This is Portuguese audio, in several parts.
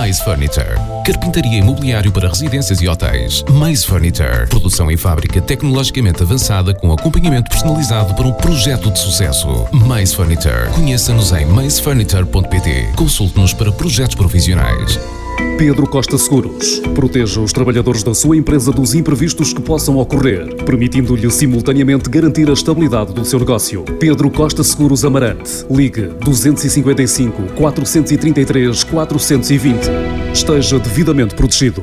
Mais Furniture. Carpintaria e mobiliário para residências e hotéis. Mais Furniture. Produção em fábrica tecnologicamente avançada com acompanhamento personalizado para um projeto de sucesso. Mais Furniture. Conheça-nos em maisfurniture.pt. Consulte-nos para projetos profissionais. Pedro Costa Seguros. Proteja os trabalhadores da sua empresa dos imprevistos que possam ocorrer, permitindo-lhe simultaneamente garantir a estabilidade do seu negócio. Pedro Costa Seguros Amarante. Ligue 255 433 420. Esteja devidamente protegido.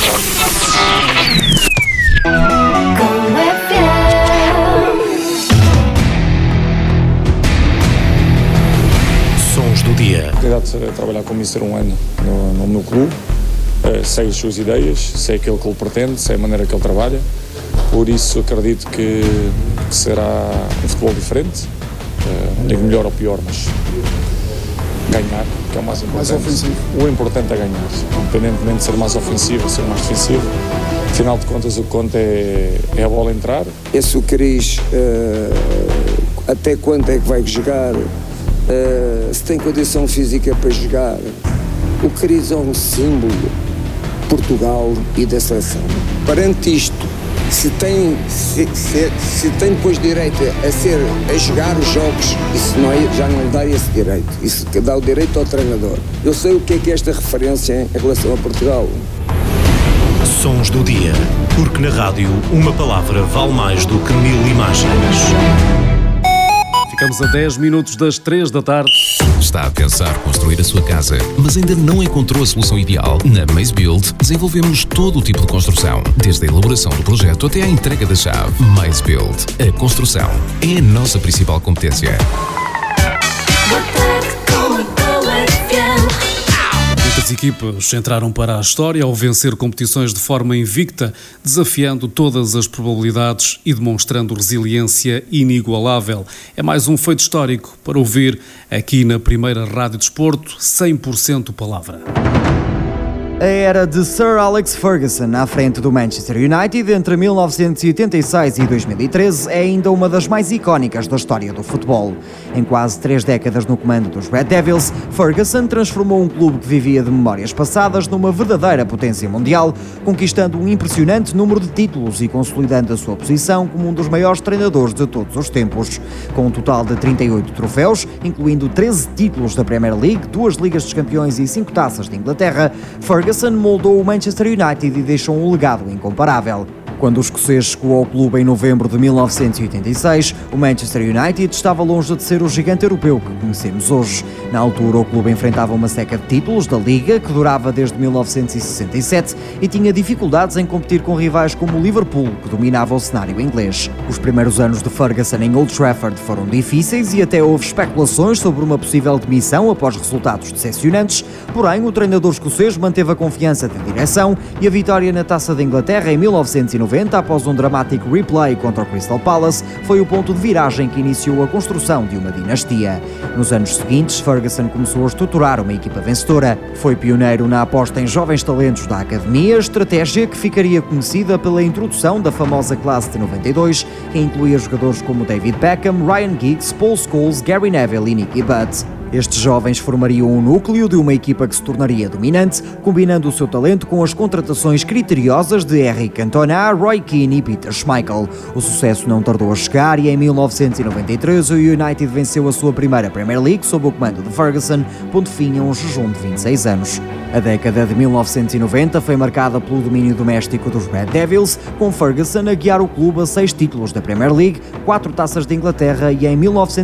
Sons do dia. Candidato a trabalhar com o Mister um ano no meu clube, sei as suas ideias, sei aquilo que ele pretende, sei a maneira que ele trabalha, por isso acredito que será um futebol diferente, não digo melhor ou pior, mas ganhar, que é o mais importante. Mais ofensivo. O importante é ganhar, independentemente de ser mais ofensivo ou ser mais defensivo, afinal de contas o que conta é a bola entrar. Esse o Cris, até quando é que vai jogar? Se tem condição física para jogar. O Cris é um símbolo de Portugal e da seleção. Perante isto, se tem depois direito a jogar os jogos, isso já não dá esse direito. Isso dá o direito ao treinador. Eu sei o que é esta referência em relação a Portugal. Sons do dia. Porque na rádio uma palavra vale mais do que 1000 imagens. Ficamos a 10 minutos das 3 da tarde. Está a pensar construir a sua casa, mas ainda não encontrou a solução ideal? Na Maze Build desenvolvemos todo o tipo de construção, desde a elaboração do projeto até à entrega da chave. Maze Build. A construção é a nossa principal competência. Muitas equipas entraram para a história ao vencer competições de forma invicta, desafiando todas as probabilidades e demonstrando resiliência inigualável. É mais um feito histórico para ouvir aqui na primeira Rádio Desporto, 100% palavra. A era de Sir Alex Ferguson à frente do Manchester United entre 1986 e 2013 é ainda uma das mais icónicas da história do futebol. Em quase 3 décadas no comando dos Red Devils, Ferguson transformou um clube que vivia de memórias passadas numa verdadeira potência mundial, conquistando um impressionante número de títulos e consolidando a sua posição como um dos maiores treinadores de todos os tempos. Com um total de 38 troféus, incluindo 13 títulos da Premier League, 2 Ligas dos Campeões e 5 taças de Inglaterra, Ferguson moldou o Manchester United e deixou um legado incomparável. Quando o escocês chegou ao clube em novembro de 1986, o Manchester United estava longe de ser o gigante europeu que conhecemos hoje. Na altura, o clube enfrentava uma seca de títulos da Liga, que durava desde 1967, e tinha dificuldades em competir com rivais como o Liverpool, que dominava o cenário inglês. Os primeiros anos de Ferguson em Old Trafford foram difíceis e até houve especulações sobre uma possível demissão após resultados decepcionantes, porém o treinador escocês manteve a confiança da direção e a vitória na Taça da Inglaterra em 1990, após um dramático replay contra o Crystal Palace, foi o ponto de viragem que iniciou a construção de uma dinastia. Nos anos seguintes, Ferguson começou a estruturar uma equipa vencedora. Foi pioneiro na aposta em jovens talentos da academia, estratégia que ficaria conhecida pela introdução da famosa classe de 92, que incluía jogadores como David Beckham, Ryan Giggs, Paul Scholes, Gary Neville e Nicky Butt. Estes jovens formariam um núcleo de uma equipa que se tornaria dominante, combinando o seu talento com as contratações criteriosas de Eric Cantona, Roy Keane e Peter Schmeichel. O sucesso não tardou a chegar e em 1993 o United venceu a sua primeira Premier League sob o comando de Ferguson, pondo fim a um jejum de 26 anos. A década de 1990 foi marcada pelo domínio doméstico dos Red Devils, com Ferguson a guiar o clube a 6 títulos da Premier League, 4 taças de Inglaterra e em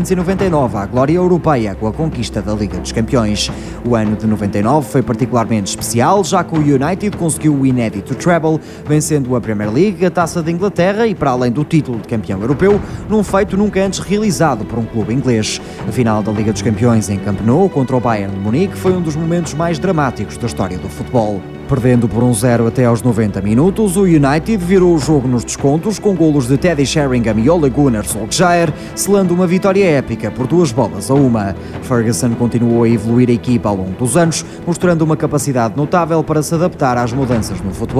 1999 a glória europeia com a conquista da Liga dos Campeões. O ano de 99 foi particularmente especial, já que o United conseguiu o inédito treble, vencendo a Premier League, a Taça de Inglaterra e, para além do título de campeão europeu, num feito nunca antes realizado por um clube inglês. A final da Liga dos Campeões em Camp Nou contra o Bayern de Munique foi um dos momentos mais dramáticos da história do futebol. Perdendo por 1-0 até aos 90 minutos, o United virou o jogo nos descontos com golos de Teddy Sheringham e Ole Gunnar Solskjaer, selando uma vitória épica por 2-1. Ferguson continuou a evoluir a equipa ao longo dos anos, mostrando uma capacidade notável para se adaptar às mudanças no futebol.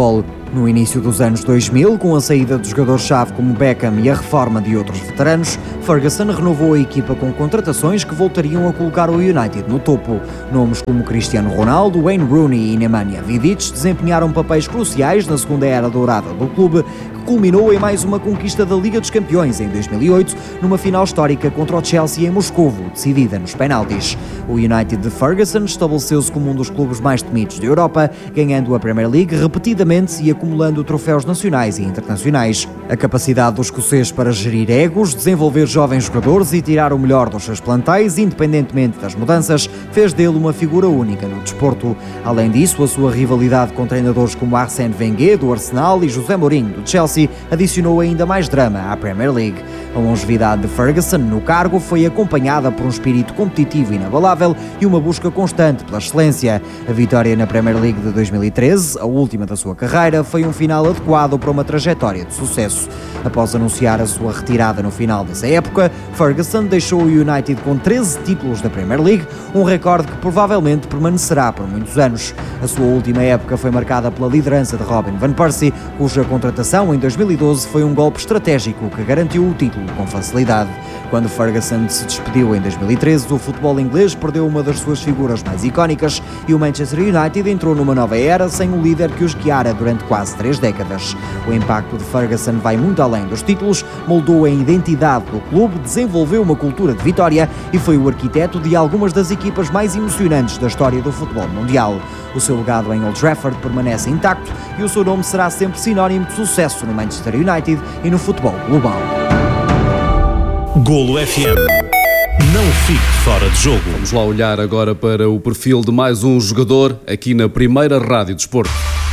No início dos anos 2000, com a saída de jogadores-chave como Beckham e a reforma de outros veteranos, Ferguson renovou a equipa com contratações que voltariam a colocar o United no topo. Nomes como Cristiano Ronaldo, Wayne Rooney e Nemanja Vidic desempenharam papéis cruciais na segunda era dourada do clube, que culminou em mais uma conquista da Liga dos Campeões em 2008, numa final histórica contra o Chelsea em Moscovo, decidida nos penaltis. O United de Ferguson estabeleceu-se como um dos clubes mais temidos da Europa, ganhando a Premier League repetidamente e acumulando troféus nacionais e internacionais. A capacidade do escocês para gerir egos, desenvolver jovens jogadores e tirar o melhor dos seus plantéis, independentemente das mudanças, fez dele uma figura única no desporto. Além disso, a sua rivalidade com treinadores como Arsène Wenger, do Arsenal, e José Mourinho, do Chelsea, adicionou ainda mais drama à Premier League. A longevidade de Ferguson no cargo foi acompanhada por um espírito competitivo inabalável e uma busca constante pela excelência. A vitória na Premier League de 2013, a última da sua carreira, foi um final adequado para uma trajetória de sucesso. Após anunciar a sua retirada no final dessa época, Ferguson deixou o United com 13 títulos da Premier League, um recorde que provavelmente permanecerá por muitos anos. A sua última época foi marcada pela liderança de Robin Van Persie, cuja contratação em 2012 foi um golpe estratégico que garantiu o título com facilidade. Quando Ferguson se despediu em 2013, o futebol inglês perdeu uma das suas figuras mais icónicas e o Manchester United entrou numa nova era sem o líder que os guiara durante quase 3 décadas. O impacto de Ferguson vai muito além dos títulos, moldou a identidade do clube, desenvolveu uma cultura de vitória e foi o arquiteto de algumas das equipas mais emocionantes da história do futebol mundial. O seu legado em Old Trafford permanece intacto e o seu nome será sempre sinónimo de sucesso no Manchester United e no futebol global. Golo FM. Não fique fora de jogo. Vamos lá olhar agora para o perfil de mais um jogador aqui na primeira Rádio Desporto.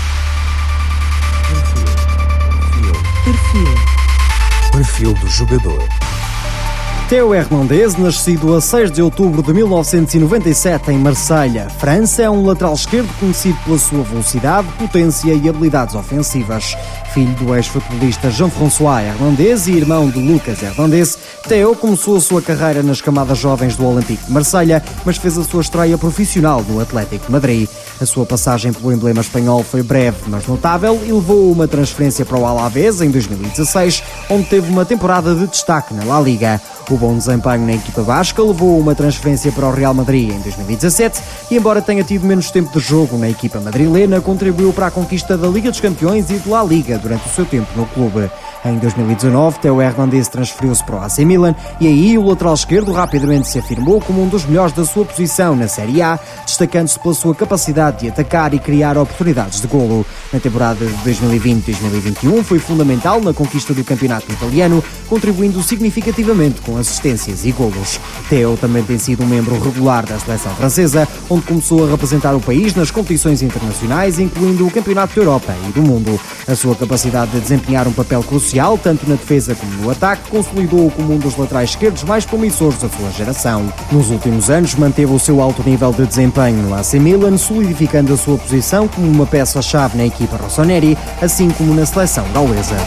Perfil do jogador. Théo Hernandez, nascido a 6 de outubro de 1997 em Marselha, França, é um lateral esquerdo conhecido pela sua velocidade, potência e habilidades ofensivas. Filho do ex-futebolista Jean-François Hernandez e irmão de Lucas Hernandez, Théo começou a sua carreira nas camadas jovens do Olympique de Marselha, mas fez a sua estreia profissional no Atlético de Madrid. A sua passagem pelo emblema espanhol foi breve, mas notável, e levou a uma transferência para o Alavés em 2016, onde teve uma temporada de destaque na La Liga. O bom desempenho na equipa basca levou a uma transferência para o Real Madrid em 2017 e, embora tenha tido menos tempo de jogo na equipa madrilena, contribuiu para a conquista da Liga dos Campeões e de La Liga durante o seu tempo no clube. Em 2019, Théo Hernandez transferiu-se para o AC Milan e aí o lateral esquerdo rapidamente se afirmou como um dos melhores da sua posição na Série A, destacando-se pela sua capacidade de atacar e criar oportunidades de golo. Na temporada de 2020-2021 foi fundamental na conquista do campeonato italiano, contribuindo significativamente com assistências e golos. Théo também tem sido um membro regular da seleção francesa, onde começou a representar o país nas competições internacionais, incluindo o Campeonato da Europa e do Mundo. A sua capacidade de desempenhar um papel crucial, tanto na defesa como no ataque, consolidou-o como um dos laterais esquerdos mais promissores da sua geração. Nos últimos anos, manteve o seu alto nível de desempenho no AC Milan, solidificando a sua posição como uma peça-chave na equipa rossoneri, assim como na seleção gaulesa.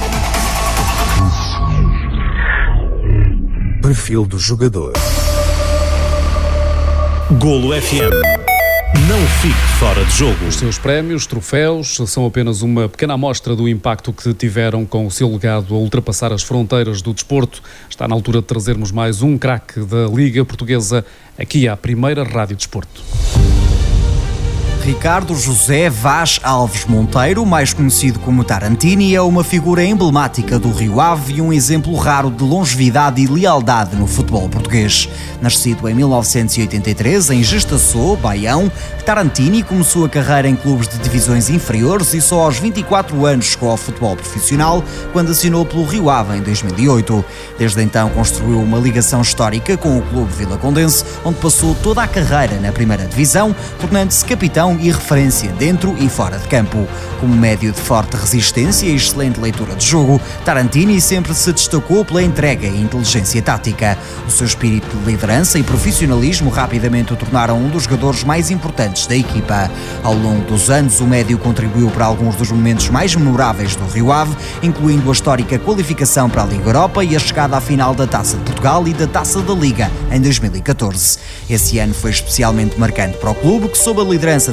Perfil do jogador. Golo FM. Não fique fora de jogo. Os seus prémios, troféus, são apenas uma pequena amostra do impacto que tiveram com o seu legado a ultrapassar as fronteiras do desporto. Está na altura de trazermos mais um craque da Liga Portuguesa aqui à primeira Rádio Desporto. Ricardo José Vaz Alves Monteiro, mais conhecido como Tarantini, é uma figura emblemática do Rio Ave e um exemplo raro de longevidade e lealdade no futebol português. Nascido em 1983 em Gestaçô, Baião, Tarantini começou a carreira em clubes de divisões inferiores e só aos 24 anos chegou ao futebol profissional, quando assinou pelo Rio Ave em 2008. Desde então construiu uma ligação histórica com o clube vilacondense, onde passou toda a carreira na primeira divisão, tornando-se capitão e referência dentro e fora de campo. Como médio de forte resistência e excelente leitura de jogo, Tarantini sempre se destacou pela entrega e inteligência tática. O seu espírito de liderança e profissionalismo rapidamente o tornaram um dos jogadores mais importantes da equipa. Ao longo dos anos, o médio contribuiu para alguns dos momentos mais memoráveis do Rio Ave, incluindo a histórica qualificação para a Liga Europa e a chegada à final da Taça de Portugal e da Taça da Liga em 2014. Esse ano foi especialmente marcante para o clube, que sob a liderança de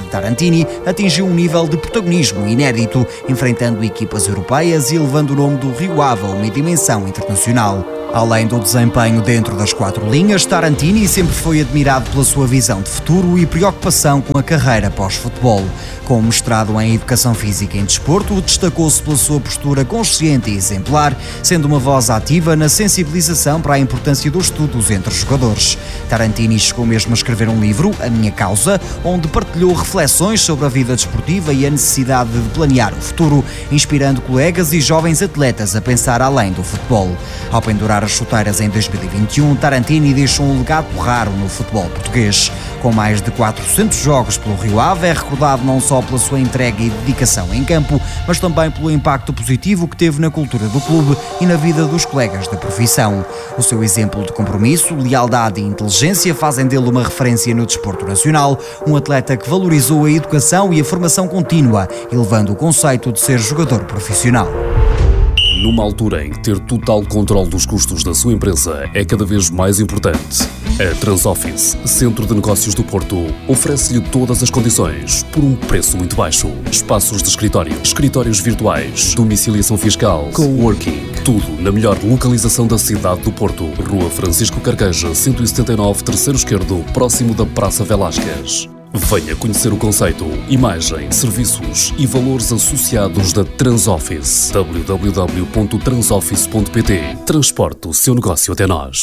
Tarantini atingiu um nível de protagonismo inédito, enfrentando equipas europeias e elevando o nome do Rio Ave a uma dimensão internacional. Além do desempenho dentro das 4 linhas, Tarantini sempre foi admirado pela sua visão de futuro e preocupação com a carreira pós-futebol. Com mestrado em Educação Física e em Desporto, destacou-se pela sua postura consciente e exemplar, sendo uma voz ativa na sensibilização para a importância dos estudos entre os jogadores. Tarantini chegou mesmo a escrever um livro, A Minha Causa, onde partilhou reflexões sobre a vida desportiva e a necessidade de planear o futuro, inspirando colegas e jovens atletas a pensar além do futebol. Ao pendurar as chuteiras em 2021, Tarantini deixou um legado raro no futebol português. Com mais de 400 jogos pelo Rio Ave, é recordado não só pela sua entrega e dedicação em campo, mas também pelo impacto positivo que teve na cultura do clube e na vida dos colegas da profissão. O seu exemplo de compromisso, lealdade e inteligência fazem dele uma referência no desporto nacional, um atleta que valorizou a educação e a formação contínua, elevando o conceito de ser jogador profissional. Numa altura em que ter total controle dos custos da sua empresa é cada vez mais importante, a Transoffice, Centro de Negócios do Porto, oferece-lhe todas as condições por um preço muito baixo. Espaços de escritório, escritórios virtuais, domiciliação fiscal, coworking, tudo na melhor localização da cidade do Porto. Rua Francisco Carqueja, 179, terceiro esquerdo, próximo da Praça Velásquez. Venha conhecer o conceito, imagem, serviços e valores associados da Transoffice. www.transoffice.pt. Transporte o seu negócio até nós.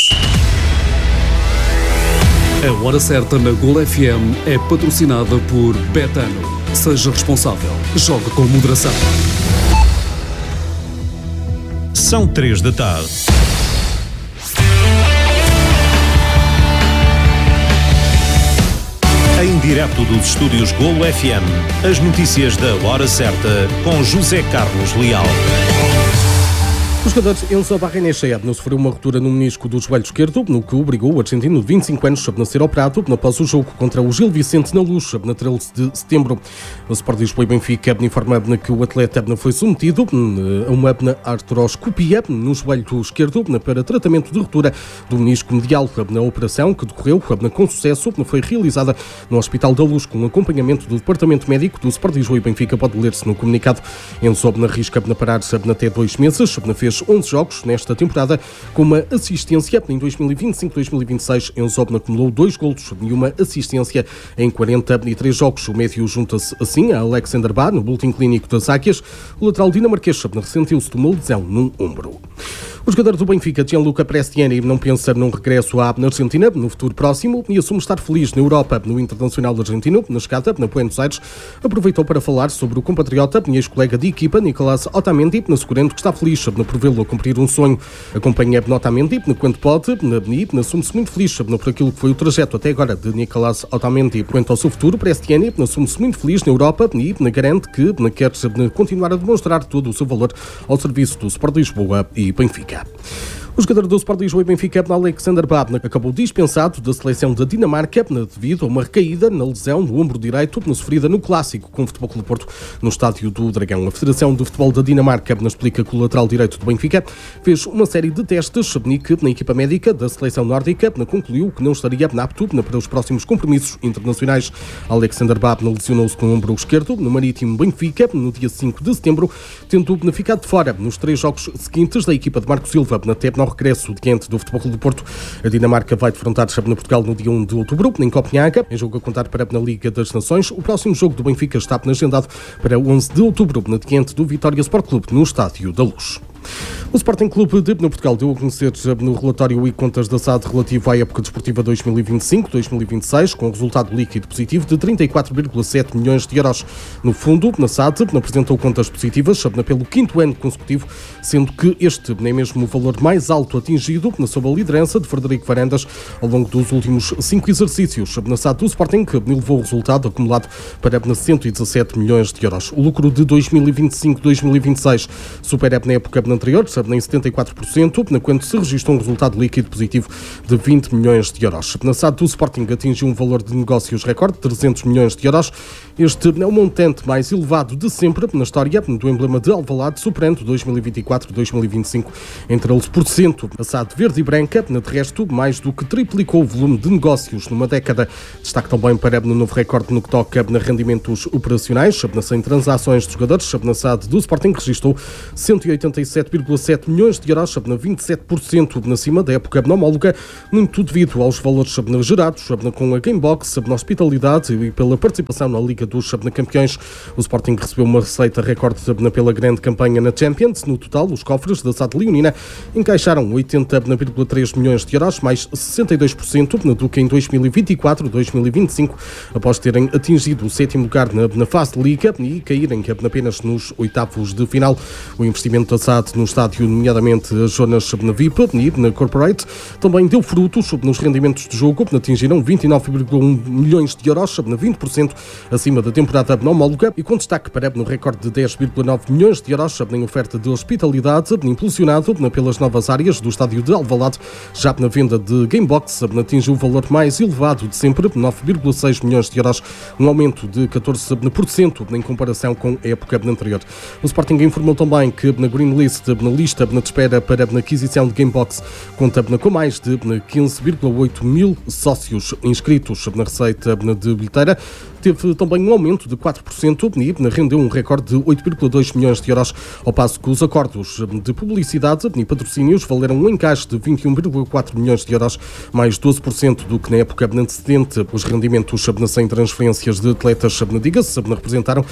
A Hora Certa na Gol FM é patrocinada por Betano. Seja responsável. Jogue com moderação. São 3 da tarde. Em direto dos estúdios Golo FM, as notícias da Hora Certa com José Carlos Leal. O jogador Enzo Barrenechea sofreu uma ruptura no menisco do joelho esquerdo, no que obrigou o argentino de 25 anos a ser operado após o jogo contra o Gil Vicente na Luz, na 13 de setembro. O Sport Lisboa e Benfica informa que o atleta foi submetido a uma artroscopia no joelho esquerdo para tratamento de ruptura do menisco medial. A operação, que decorreu com sucesso, foi realizada no Hospital da Luz com acompanhamento do Departamento Médico do Sport Lisboa e Benfica. Pode ler-se no comunicado. Enzo arrisca parar até 2 meses, fez 11 jogos nesta temporada, com uma assistência. Em 2025-2026, Enzo acumulou 2 golos e uma assistência em 43 jogos. O médio junta-se assim a Alexander Bá, no boletim clínico das Águias. O lateral dinamarquês ressentiu-se de uma lesão num ombro. O jogador do Benfica, Gianluca Prestiani, não pensa num regresso à Argentina no futuro próximo e assume estar feliz na Europa. No Internacional argentino, na chegada na Buenos Aires, aproveitou para falar sobre o compatriota e ex-colega de equipa, Nicolás Otamendi, assegurando que está feliz por vê-lo a cumprir um sonho. Acompanha Otamendi quando pode e assume-se muito feliz por aquilo que foi o trajeto até agora de Nicolás Otamendi. Quanto ao seu futuro, Prestiani assume-se muito feliz na Europa e garante que quer continuar a demonstrar todo o seu valor ao serviço do Sport Lisboa e Benfica. O jogador do Sport Lisboa e Benfica, Alexander Bá, acabou dispensado da seleção da Dinamarca devido a uma recaída na lesão do ombro direito sofrida no clássico com o Futebol Clube do Porto no estádio do Dragão. A Federação de Futebol da Dinamarca explica que o lateral direito do Benfica fez uma série de testes na equipa médica da seleção nórdica concluiu que não estaria apto para os próximos compromissos internacionais. Alexander Bá lesionou-se com o ombro esquerdo no Marítimo Benfica no dia 5 de setembro, tendo ficado de fora nos 3 jogos seguintes da equipa de Marco Silva até ao regresso diante do Futebol Clube do Porto. A Dinamarca vai defrontar na Portugal no dia 1 de outubro, em Copenhaga, em jogo a contar para na Liga das Nações. O próximo jogo do Benfica está agendado para 11 de outubro, diante do Vitória Sport Clube, no Estádio da Luz. O Sporting Clube de Portugal deu a conhecer no relatório e contas da SAD relativo à época desportiva 2025-2026, com resultado líquido positivo de 34,7 milhões de euros. No fundo, na SAD apresentou contas positivas pelo 5º ano consecutivo, sendo que este é mesmo o valor mais alto atingido sob a liderança de Frederico Varandas ao longo dos últimos 5 exercícios. Na SAD do Sporting levou o resultado acumulado para 117 milhões de euros. O lucro de 2025-2026 supera na época anterior, em 74%, quando se registrou um resultado líquido positivo de 20 milhões de euros. Na SAD do Sporting atingiu um valor de negócios recorde de 300 milhões de euros. Este é o montante mais elevado de sempre na história do emblema de Alvalade, superando 2024-2025 em 13%. A SAD verde e branca, de resto, mais do que triplicou o volume de negócios numa década. Destaque também para no novo recorde no que toca a rendimentos operacionais, sem transações de jogadores. Na SAD do Sporting registrou 187,7 milhões de euros, 27% acima da época homóloga, muito devido aos valores gerados com a Gamebox, na hospitalidade e pela participação na Liga dos Campeões. O Sporting recebeu uma receita recorde pela grande campanha na Champions. No total, os cofres da SAD leonina encaixaram 80,3 milhões de euros, mais 62% do que em 2024-2025, após terem atingido o 7º lugar na fase de Liga e caírem apenas nos oitavos de final. O investimento da SAD no estádio, nomeadamente as zonas VIP e na Corporate, também deu frutos nos rendimentos de jogo, atingiram 29,1 milhões de euros, 20% acima da temporada homóloga, e com destaque para no recorde de 10,9 milhões de euros em oferta de hospitalidade, impulsionado pelas novas áreas do estádio de Alvalade. Já na venda de Gamebox, atingiu o valor mais elevado de sempre, 9,6 milhões de euros, um aumento de 14% em comparação com a época anterior. O Sporting informou também que na Green List, na lista de espera para a aquisição de Gamebox, conta com mais de 15,8 mil sócios inscritos na receita de bilheteira. Teve também um aumento de 4% e rendeu um recorde de 8,2 milhões de euros, ao passo que os acordos de publicidade e patrocínios valeram um encaixe de 21,4 milhões de euros, mais 12% do que na época antecedente. Os rendimentos sem transferências de atletas, diga-se, representaram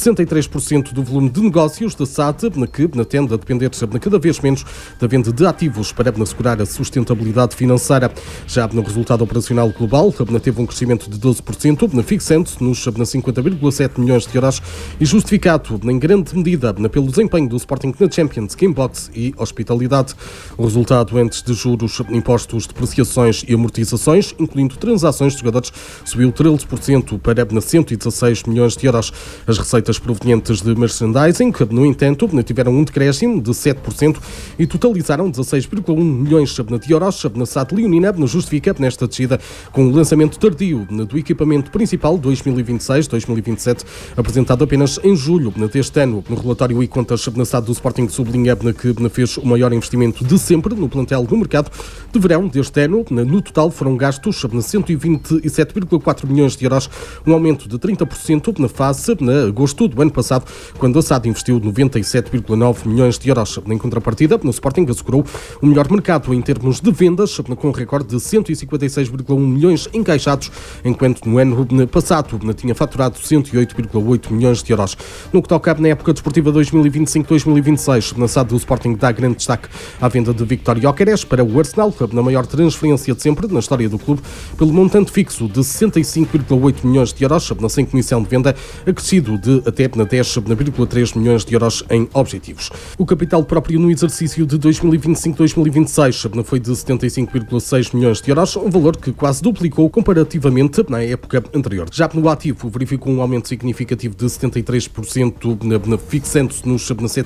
63% do volume de negócios da SAD, que tende a depender cada vez menos da venda de ativos para assegurar a sustentabilidade financeira. Já no resultado operacional global, teve um crescimento de 12%, fixando-se nos 50,7 milhões de euros e justificado em grande medida pelo desempenho do Sporting na Champions, Gamebox e hospitalidade. O resultado antes de juros, impostos, depreciações e amortizações, incluindo transações de jogadores, subiu 13% para 116 milhões de euros. As receitas provenientes de merchandising, no entanto, tiveram um decréscimo de 7% e totalizaram 16,1 milhões de euros. Na SAD leonina justifica nesta descida com o lançamento tardio do equipamento principal 2026-2027, apresentado apenas em julho deste ano. No relatório e contas na SAD do Sporting sublinha que fez o maior investimento de sempre no plantel do mercado de verão deste ano. No total foram gastos 127,4 milhões de euros, um aumento de 30% na face de agosto do ano passado, quando a SAD investiu 97,9 milhões de euros. Em contrapartida, no Sporting assegurou o melhor mercado em termos de vendas, com um recorde de 156,1 milhões encaixados, enquanto no ano passado tinha faturado 108,8 milhões de euros. No que toca na época desportiva 2025-2026, na SAD do Sporting dá grande destaque à venda de Victor Gyökeres para o Arsenal, na maior transferência de sempre na história do clube, pelo montante fixo de 65,8 milhões de euros, sem comissão de venda, acrescido de até 10,3 milhões de euros em objetivos. O capital próprio no exercício de 2025-2026 foi de 75,6 milhões de euros, um valor que quase duplicou comparativamente na época anterior. Já no ativo, verificou um aumento significativo de 73%, fixando-se nos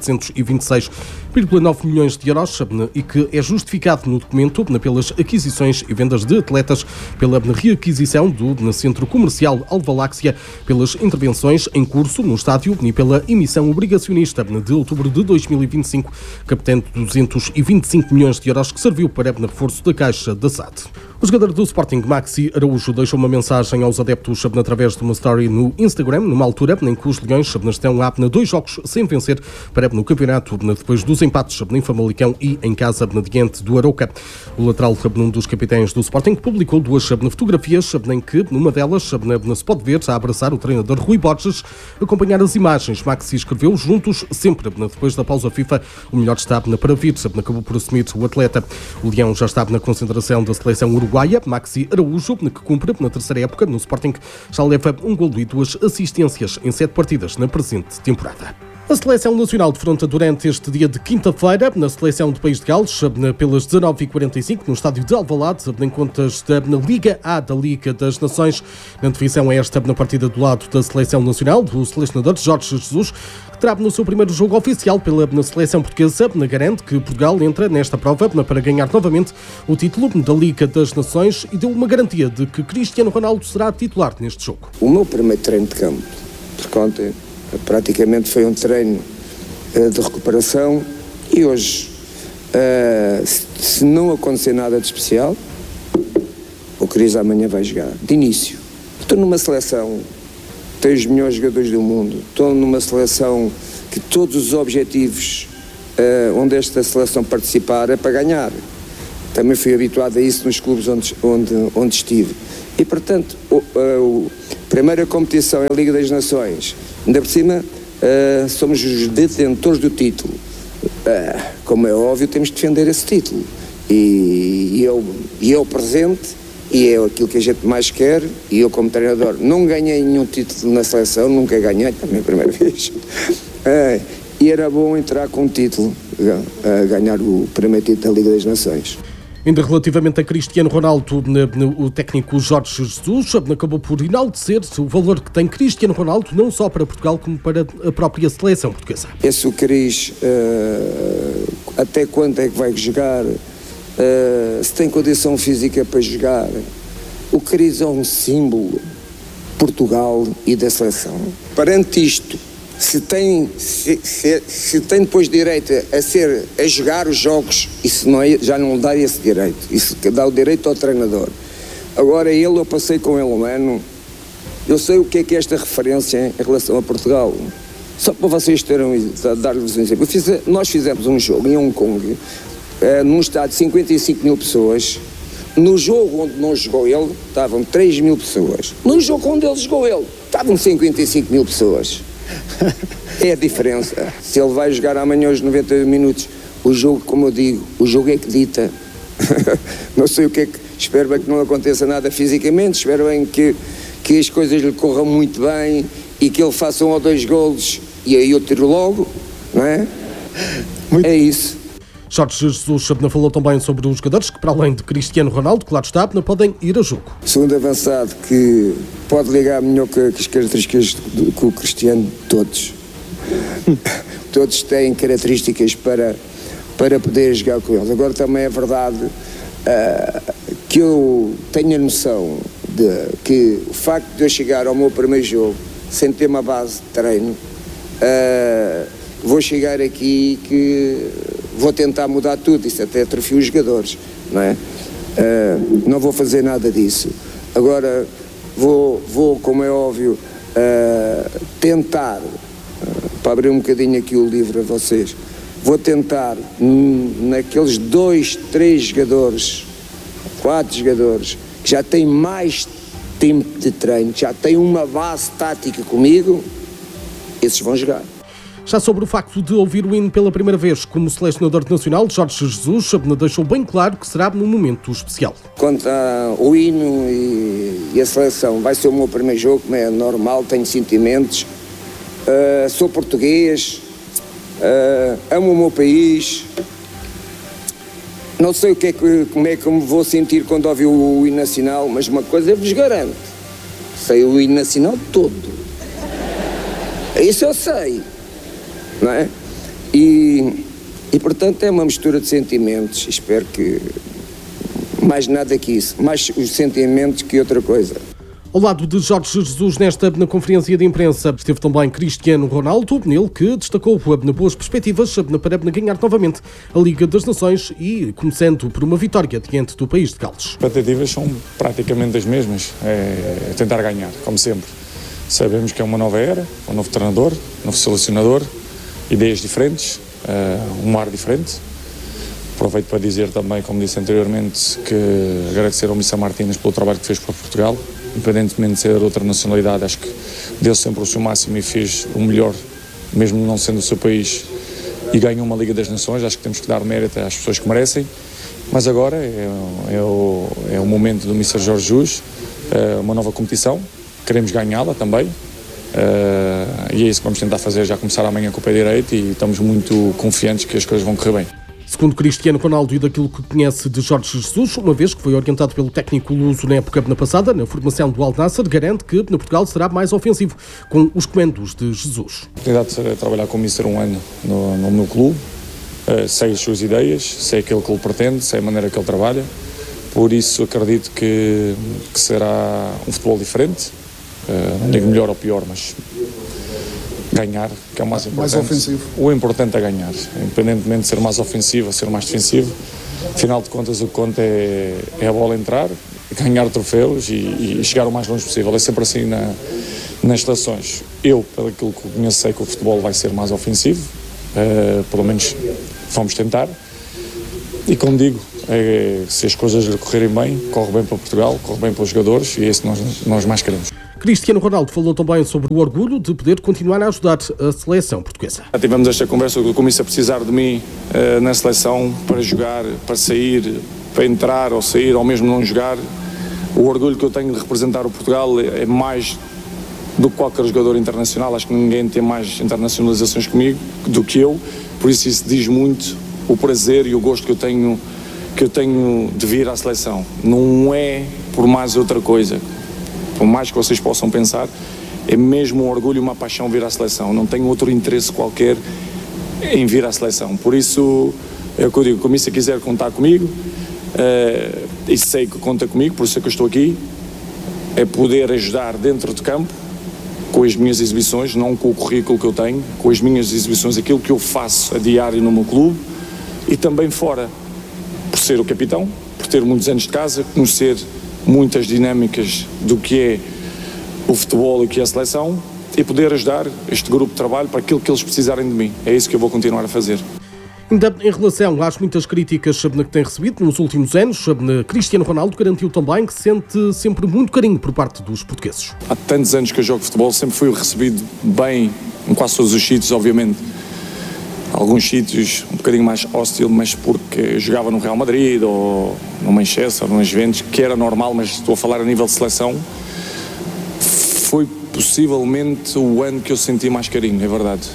726,9 milhões de euros, e que é justificado no documento pelas aquisições e vendas de atletas, pela reaquisição do centro comercial Alvaláxia, pelas intervenções em curso no estádio e pela emissão obrigacionista de outubro de 2025, captando 225 milhões de euros, que serviu para reforço da caixa da SAD. O jogador do Sporting, Maxi Araújo, deixou uma mensagem aos adeptos através de uma story no Instagram, numa altura em que os Leões estão há 2 jogos sem vencer para no campeonato, depois dos empates em Famalicão e em casa diante do Arouca. O lateral, um dos capitães do Sporting, publicou 2 fotografias em que, numa delas, se pode ver a abraçar o treinador Rui Borges. Acompanhar as imagens, Maxi escreveu: juntos, sempre, depois da pausa FIFA, o melhor está para vir, acabou por assumir o atleta. O Leão já está na concentração da seleção uruguaia. Maxi Araújo, que cumpre na terceira época no Sporting, já leva um golo e 2 assistências em 7 partidas na presente temporada. A Seleção Nacional defronta durante este dia de quinta-feira na Seleção de País de Gales, pelas 19h45, no estádio de Alvalade, em contas na Liga A da Liga das Nações. Na divisão é esta, na partida do lado da Seleção Nacional, do selecionador Jorge Jesus, que terá no seu primeiro jogo oficial na Seleção Portuguesa, garante que Portugal entra nesta prova para ganhar novamente o título da Liga das Nações e deu uma garantia de que Cristiano Ronaldo será titular neste jogo. O meu primeiro treino de campo, porque ontem praticamente foi um treino de recuperação e hoje, se não acontecer nada de especial, o Cris amanhã vai jogar, de início. Estou numa seleção, tenho os melhores jogadores do mundo, estou numa seleção que todos os objetivos onde esta seleção participar é para ganhar. Também fui habituado a isso nos clubes onde estive. E, portanto, a primeira competição é a Liga das Nações. Ainda por cima, somos os detentores do título. Como é óbvio, temos de defender esse título. E é o presente, e é aquilo que a gente mais quer. E eu, como treinador, não ganhei nenhum título na seleção, nunca ganhei, também a primeira vez. E era bom entrar com um título, ganhar o primeiro título da Liga das Nações. Ainda relativamente a Cristiano Ronaldo, o técnico Jorge Jesus acabou por enaltecer o valor que tem Cristiano Ronaldo, não só para Portugal, como para a própria seleção portuguesa. Esse o Cris, até quando é que vai jogar, se tem condição física para jogar. O Cris é um símbolo de Portugal e da seleção. Perante isto, se tem depois direito a jogar os jogos, isso não é, já não lhe dá esse direito, isso dá o direito ao treinador. Agora eu passei com ele um ano, eu sei o que é esta referência em relação a Portugal. Só para vocês dar-lhes um exemplo, nós fizemos um jogo em Hong Kong, num estádio de 55 mil pessoas. No jogo onde não jogou ele, estavam 3 mil pessoas. No jogo onde ele jogou ele, estavam 55 mil pessoas. É a diferença. Se ele vai jogar amanhã os 90 minutos, o jogo, como eu digo, o jogo é que dita. Não sei o que é que... Espero bem que não aconteça nada fisicamente, espero bem que as coisas lhe corram muito bem e que ele faça 1 ou 2 golos e aí eu tiro logo, não é? É isso. Jorge Jesus falou também sobre os jogadores que, para além de Cristiano Ronaldo, que lá está, podem ir a jogo. Segundo avançado que pode ligar melhor que as características que o Cristiano, todos. Todos têm características para poder jogar com eles. Agora também é verdade que eu tenho a noção de que o facto de eu chegar ao meu primeiro jogo sem ter uma base de treino, vou chegar aqui que vou tentar mudar tudo, isso até atrofia os jogadores, não é? Não vou fazer nada disso. Agora vou como é óbvio, tentar, para abrir um bocadinho aqui o livro a vocês, vou tentar naqueles 2, 3 jogadores, 4 jogadores, que já têm mais tempo de treino, que já têm uma base tática comigo, esses vão jogar. Já sobre o facto de ouvir o hino pela primeira vez como selecionador nacional, Jorge Jesus deixou bem claro que será num momento especial. Quanto ao hino e a seleção, vai ser o meu primeiro jogo, como é normal, tenho sentimentos, sou português, amo o meu país, não sei como é que eu me vou sentir quando ouvir o hino nacional, mas uma coisa eu vos garanto, sei o hino nacional todo, isso eu sei. Não é? E portanto é uma mistura de sentimentos, espero que mais nada que isso, mais os sentimentos que outra coisa. Ao lado de Jorge Jesus na conferência de imprensa esteve também Cristiano Ronaldo, nele que destacou boas perspectivas para ganhar novamente a Liga das Nações e começando por uma vitória diante do País de Gales. As expectativas são praticamente as mesmas, é tentar ganhar, como sempre. Sabemos que é uma nova era, um novo treinador, um novo selecionador, ideias diferentes, um ar diferente. Aproveito para dizer também, como disse anteriormente, que agradecer ao Missa Martínez pelo trabalho que fez para Portugal, independentemente de ser de outra nacionalidade, acho que deu sempre o seu máximo e fez o melhor, mesmo não sendo o seu país, e ganhou uma Liga das Nações. Acho que temos que dar mérito às pessoas que merecem, mas agora é o momento do Missa Jorge Jesus, uma nova competição, queremos ganhá-la também, E é isso que vamos tentar fazer, já começar amanhã com o pé direito, e estamos muito confiantes que as coisas vão correr bem. Segundo Cristiano Ronaldo, e daquilo que conhece de Jorge Jesus, uma vez que foi orientado pelo técnico luso na época passada, na formação do Al Nassr, garante que no Portugal será mais ofensivo, com os comandos de Jesus. A oportunidade de trabalhar com o Mister um ano no meu clube, sei as suas ideias, sei aquilo que ele pretende, sei a maneira que ele trabalha, por isso acredito que será um futebol diferente, não digo melhor ou pior, mas ganhar, que é o mais importante. Mais ofensivo. O importante é ganhar, independentemente de ser mais ofensivo ou ser mais defensivo. Afinal de contas, o que conta é a bola entrar, ganhar troféus e chegar o mais longe possível. É sempre assim nas seleções. Eu, pelo aquilo que conheço, sei que o futebol vai ser mais ofensivo, pelo menos vamos tentar. E como digo, se as coisas lhe correrem bem, corre bem para Portugal, corre bem para os jogadores, e é isso que nós mais queremos. Cristiano Ronaldo falou também sobre o orgulho de poder continuar a ajudar a seleção portuguesa. Já tivemos esta conversa com o Comício a precisar de mim na seleção para jogar, para sair, para entrar ou sair, ou mesmo não jogar. O orgulho que eu tenho de representar o Portugal é mais do que qualquer jogador internacional. Acho que ninguém tem mais internacionalizações comigo do que eu, por isso diz muito o prazer e o gosto que eu tenho de vir à seleção. Não é por mais outra coisa. Por mais que vocês possam pensar, é mesmo um orgulho e uma paixão vir à seleção. Não tenho outro interesse qualquer em vir à seleção. Por isso, é o que eu digo, como se quiser contar comigo, e sei que conta comigo, por isso é que eu estou aqui, é poder ajudar dentro de campo, com as minhas exibições, não com o currículo que eu tenho, com as minhas exibições, aquilo que eu faço a diário no meu clube, e também fora, por ser o capitão, por ter muitos anos de casa, conhecer muitas dinâmicas do que é o futebol e o que é a seleção, e poder ajudar este grupo de trabalho para aquilo que eles precisarem de mim. É isso que eu vou continuar a fazer. Ainda em relação às muitas críticas que tem recebido nos últimos anos, Cristiano Ronaldo garantiu também que sente sempre muito carinho por parte dos portugueses. Há tantos anos que eu jogo futebol, sempre fui recebido bem em quase todos os sítios, obviamente. Alguns sítios um bocadinho mais hostil, mas porque eu jogava no Real Madrid ou no Manchester, ou no Juventus, que era normal, mas estou a falar a nível de seleção. Foi possivelmente o ano que eu senti mais carinho, é verdade.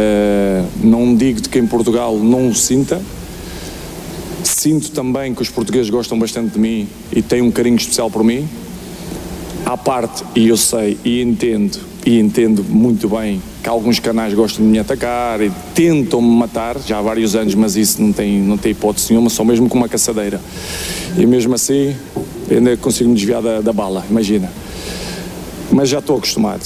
Não digo de que em Portugal não o sinta. Sinto também que os portugueses gostam bastante de mim e têm um carinho especial por mim. À parte, e eu sei e entendo muito bem que alguns canais gostam de me atacar e tentam-me matar, já há vários anos, mas isso não tem hipótese nenhuma, só mesmo com uma caçadeira. E mesmo assim, ainda consigo me desviar da bala, imagina. Mas já estou acostumado,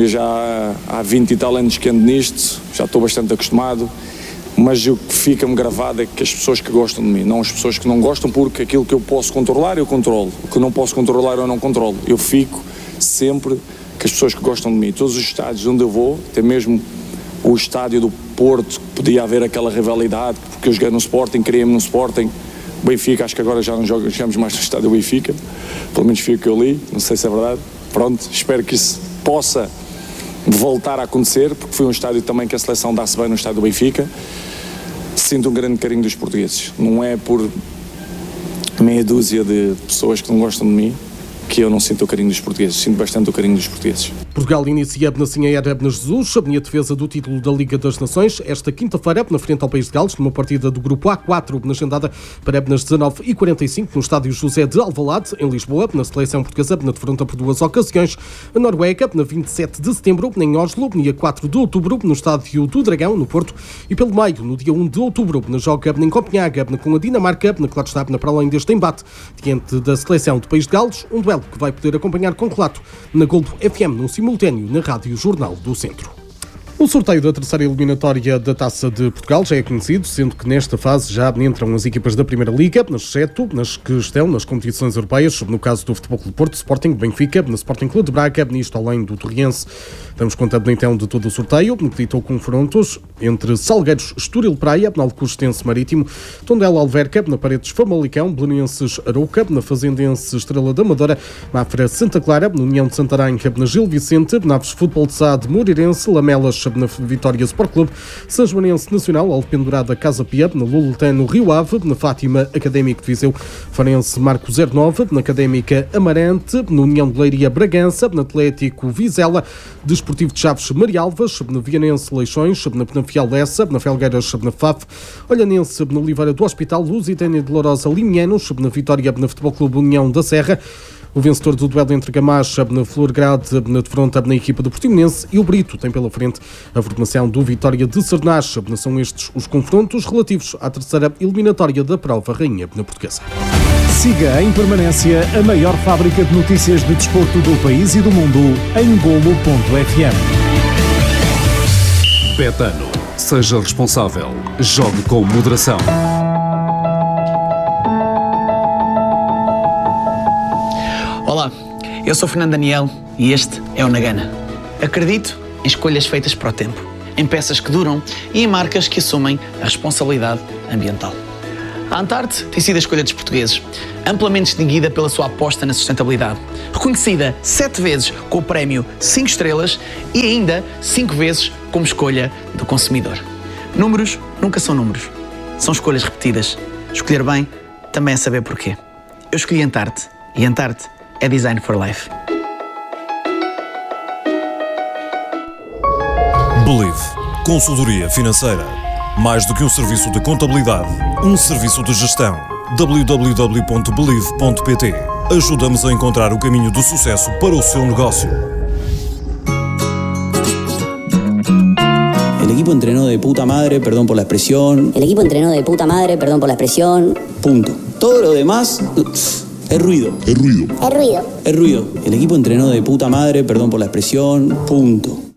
já há 20 e tal anos que ando nisto, já estou bastante acostumado, mas o que fica-me gravado é que as pessoas que gostam de mim, não as pessoas que não gostam, porque aquilo que eu posso controlar, eu controlo, o que não posso controlar, eu não controlo. Eu fico sempre com as pessoas que gostam de mim. Todos os estádios onde eu vou, até mesmo o estádio do Porto, podia haver aquela rivalidade, porque eu joguei no Sporting, queria-me no Sporting. Benfica, acho que agora já não jogamos mais no estádio do Benfica, pelo menos foi o que eu li, não sei se é verdade. Pronto, espero que isso possa voltar a acontecer, porque foi um estádio também que a seleção dá-se bem no estádio do Benfica. Sinto um grande carinho dos portugueses, não é por meia dúzia de pessoas que não gostam de mim que eu não sinto o carinho dos portugueses, sinto bastante o carinho dos portugueses. Portugal inicia assim a era de Jesus, a defesa do título da Liga das Nações, esta quinta-feira, na frente ao País de Gales, numa partida do grupo A4, agendada para nas 19h45, no estádio José de Alvalade, em Lisboa, na seleção portuguesa, defronta por duas ocasiões, a Noruega, na 27 de setembro, em Oslo, dia 4 de outubro, no estádio do Dragão, no Porto, e pelo meio, no dia 1 de outubro, na joga em Copenhaga, com a Dinamarca, claro está, para além deste embate, diante da seleção do País de Gales, um duelo que vai poder acompanhar com relato na Globo FM, num simultâneo na Rádio Jornal do Centro. O sorteio da terceira eliminatória da Taça de Portugal já é conhecido, sendo que nesta fase já entram as equipas da Primeira Liga, exceto nas que estão nas competições europeias, no caso do Futebol Clube Porto, Sporting, Benfica, no Sporting Clube de Braga, isto além do Torriense. Damos conta então de todo o sorteio, que ditou confrontos entre Salgueiros, Estoril Praia, Alcostense Marítimo, Tondela Alverca, na Paredes Famalicão, Belenenses Arouca, na Fazendense Estrela da Amadora, Mafra Santa Clara, na União de Santarém, na Gil Vicente, Naves Futebol de Sade, Moreirense, Lamelas na Vitória Sport Clube, São Joanense Nacional, Alpendurada Casa Pia, na Luletano Rio Ave, na Fátima Académico de Viseu, Farense Marco 09, na Académica Amarante, na União de Leiria Bragança, na Atlético Vizela, Desportivo de Chaves Marialvas, na Vianense Leixões, na Penafiel Lessa, na Felgueiras na FAF, Olhanense na Oliveira do Hospital, Lusitânia de Lourosa Limianos, na Vitória na Futebol Clube União da Serra, o vencedor do duelo entre Gamacha na Florgrade na defronta na equipa do Portimonense e o Brito tem pela frente a formação do Vitória de Sernás. São estes os confrontos relativos à terceira eliminatória da prova Rainha na Portuguesa. Siga em permanência a maior fábrica de notícias de desporto do país e do mundo em Golo.fm. Betano. Seja responsável. Jogue com moderação. Olá, eu sou Fernando Daniel e este é o Nagana. Acredito em escolhas feitas para o tempo, em peças que duram e em marcas que assumem a responsabilidade ambiental. A Antarte tem sido a escolha dos portugueses, amplamente distinguida pela sua aposta na sustentabilidade, reconhecida 7 vezes com o prémio 5 estrelas e ainda 5 vezes como escolha do consumidor. Números nunca são números, são escolhas repetidas. Escolher bem também é saber porquê. Eu escolhi Antarte e Antarte é Design for Life. Believe. Consultoria financeira. Mais do que um serviço de contabilidade, um serviço de gestão. www.believe.pt. Ajuda-nos a encontrar o caminho do sucesso para o seu negócio. El equipo entrenó de puta madre, perdón por la expresión. El equipo entrenó de puta madre, perdón por la expresión. Punto. Todo lo demás es ruido. Es ruido. Es ruido. Es ruido. El equipo entrenó de puta madre, perdón por la expresión. Punto.